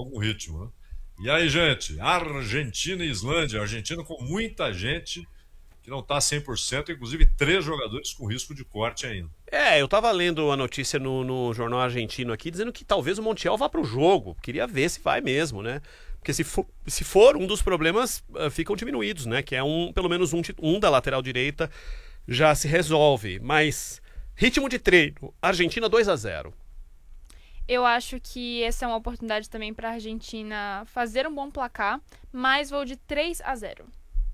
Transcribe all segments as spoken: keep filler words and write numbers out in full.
algum ritmo, né? E aí, gente, Argentina e Islândia. Argentina com muita gente que não está cem por cento, inclusive três jogadores com risco de corte ainda. É, eu tava lendo a notícia no, no jornal argentino aqui, dizendo que talvez o Montiel vá pro jogo. Queria ver se vai mesmo, né? Porque se for, se for um dos problemas, uh, ficam diminuídos, né? Que é um, pelo menos um, um da lateral direita já se resolve. Mas, ritmo de treino, Argentina dois a zero. Eu acho que essa é uma oportunidade também para a Argentina fazer um bom placar, mas vou de três a zero.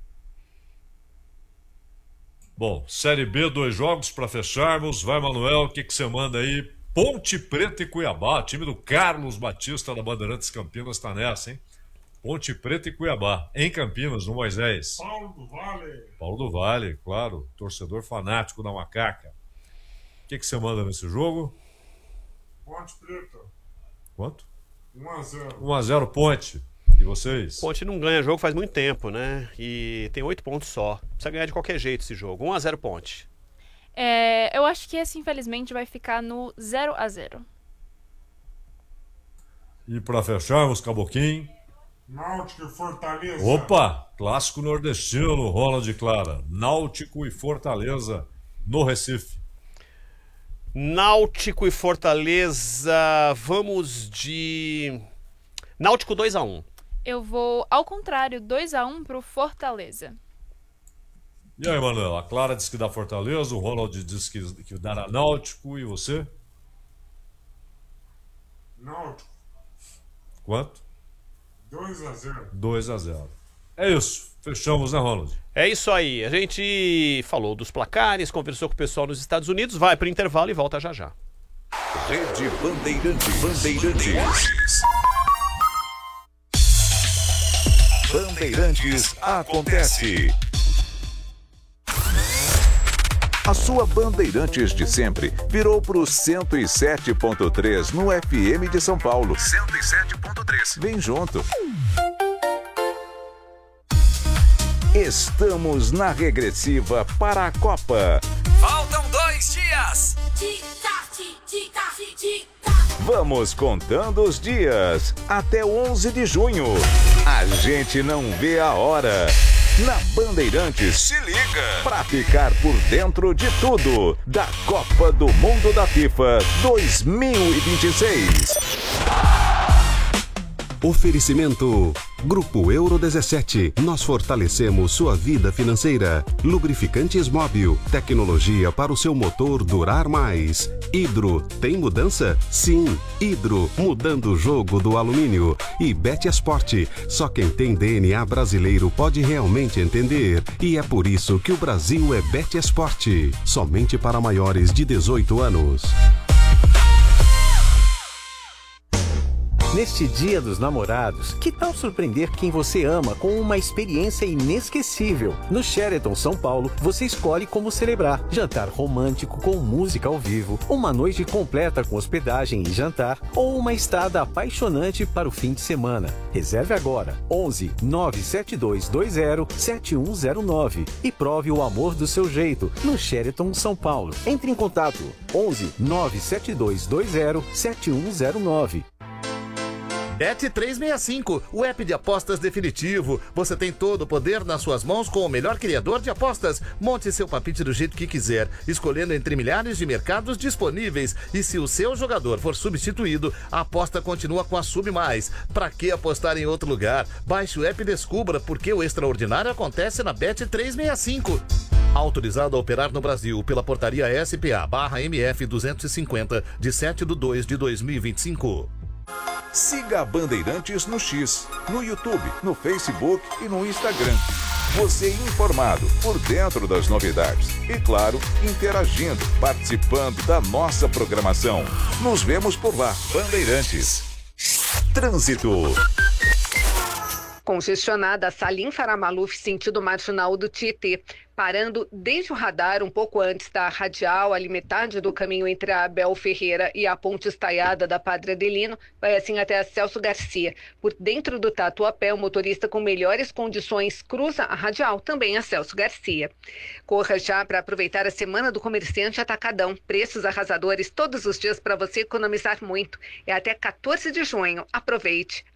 Bom, Série B, dois jogos para fecharmos. Vai, Manuel, o que, que você manda aí? Ponte Preta e Cuiabá, time do Carlos Batista da Bandeirantes Campinas está nessa, hein? Ponte Preta e Cuiabá, em Campinas, no Moisés. Paulo do Vale. Paulo do Vale, claro, torcedor fanático da Macaca. O que, que você manda nesse jogo? Ponte Preta. Quanto? um a zero. um a zero Ponte. E vocês? Ponte não ganha jogo faz muito tempo, né? E tem oito pontos só. Precisa ganhar de qualquer jeito esse jogo. um a zero Ponte. É, eu acho que esse, infelizmente, vai ficar no zero a zero. E para fecharmos, Caboquim. Náutico e Fortaleza. Opa! Clássico nordestino, Ronald Clara. Náutico e Fortaleza no Recife. Náutico e Fortaleza, vamos de... Náutico dois a um. Eu vou, ao contrário, dois a um pro Fortaleza. E aí, Manuel? A Clara disse que dá Fortaleza, o Ronald disse que, que dá Náutico, e você? Náutico. Quanto? dois a zero. dois a zero. É isso. Fechamos, né, Ronald? É isso aí. A gente falou dos placares, conversou com o pessoal nos Estados Unidos, vai pro intervalo e volta já já. Rede Bandeirantes. Bandeirantes. Bandeirantes acontece. A sua Bandeirantes de sempre virou pro cento e sete ponto três no F M de São Paulo. cento e sete ponto três. Vem junto. Estamos na regressiva para a Copa. Faltam dois dias. Vamos contando os dias até onze de junho. A gente não vê a hora. Na Bandeirantes, se liga pra ficar por dentro de tudo da Copa do Mundo da FIFA dois mil e vinte e seis. Oferecimento Grupo Euro dezessete. Nós fortalecemos sua vida financeira. Lubrificantes Móbil. Tecnologia para o seu motor durar mais. Hidro. Tem mudança? Sim. Hidro. Mudando o jogo do alumínio. E Betesport. Só quem tem D N A brasileiro pode realmente entender. E é por isso que o Brasil é Betesport. Somente para maiores de dezoito anos. Neste Dia dos Namorados, que tal surpreender quem você ama com uma experiência inesquecível? No Sheraton São Paulo, você escolhe como celebrar. Jantar romântico com música ao vivo, uma noite completa com hospedagem e jantar, ou uma estada apaixonante para o fim de semana. Reserve agora, onze nove sete dois dois zero sete um zero nove e prove o amor do seu jeito no Sheraton São Paulo. Entre em contato, onze nove sete dois dois zero sete um zero nove. Bet trezentos e sessenta e cinco, o app de apostas definitivo. Você tem todo o poder nas suas mãos com o melhor criador de apostas. Monte seu palpite do jeito que quiser, escolhendo entre milhares de mercados disponíveis. E se o seu jogador for substituído, a aposta continua com a Sub Mais. Pra que apostar em outro lugar? Baixe o app e descubra porque o extraordinário acontece na Bet trezentos e sessenta e cinco. Autorizado a operar no Brasil pela portaria S P A barra M F duzentos e cinquenta, de sete de dois de dois mil e vinte e cinco. Siga a Bandeirantes no X, no YouTube, no Facebook e no Instagram. Você informado, por dentro das novidades. E claro, interagindo, participando da nossa programação. Nos vemos por lá. Bandeirantes. Trânsito. Congestionada a Salim Faramaluf, sentido marginal do Tietê, parando desde o radar um pouco antes da radial, ali metade do caminho entre a Abel Ferreira e a ponte estaiada da Padre Adelino, vai assim até a Celso Garcia. Por dentro do Tatuapé, o motorista com melhores condições cruza a radial, também a Celso Garcia. Corra já para aproveitar a Semana do Comerciante Atacadão. Preços arrasadores todos os dias para você economizar muito. É até quatorze de junho. Aproveite.